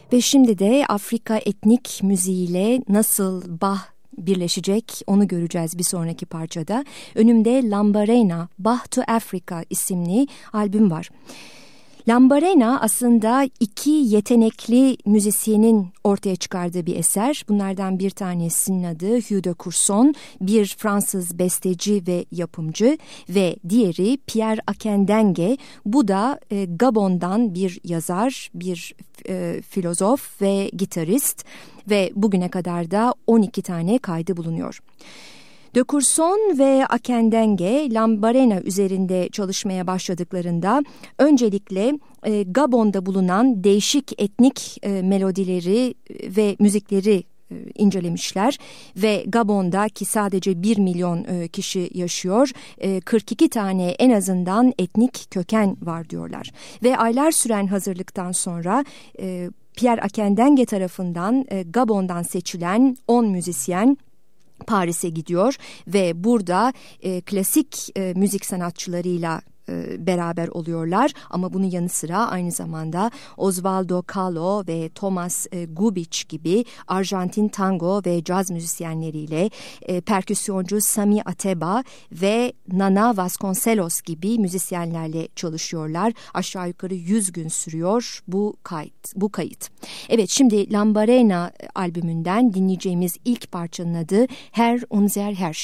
Ve şimdi de Afrika etnik müziğiyle nasıl Bah birleşecek onu göreceğiz bir sonraki parçada. Önümde Lambarena, Bah to Africa isimli albüm var. Lambarena aslında iki yetenekli müzisyenin ortaya çıkardığı bir eser. Bunlardan bir tanesinin adı Hugues de Courson, bir Fransız besteci ve yapımcı ve diğeri Pierre Akindenge. Bu da Gabon'dan bir yazar, bir filozof ve gitarist ve bugüne kadar da 12 tane kaydı bulunuyor. De Courson ve Akindenge Lambarena üzerinde çalışmaya başladıklarında öncelikle Gabon'da bulunan değişik etnik melodileri ve müzikleri incelemişler ve Gabon'da ki sadece 1 milyon kişi yaşıyor, 42 tane en azından etnik köken var diyorlar. Ve aylar süren hazırlıktan sonra Pierre Akindenge tarafından Gabon'dan seçilen 10 müzisyen Paris'e gidiyor ve burada klasik müzik sanatçılarıyla beraber oluyorlar ama bunun yanı sıra aynı zamanda Osvaldo Calo ve Thomas Gubic gibi Arjantin tango ve caz müzisyenleriyle perküsyoncu Sami Ateba ve Nana Vasconcelos gibi müzisyenlerle çalışıyorlar. Aşağı yukarı 100 gün sürüyor bu kayıt. Evet, şimdi Lambarena albümünden dinleyeceğimiz ilk parçanın adı Herr unser Herrscher.